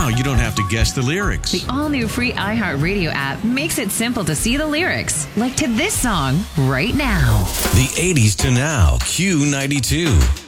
you don't have to guess the lyrics. The all-new free iHeartRadio app makes it simple to see the lyrics, like to this song right now. The 80s to now, Q92.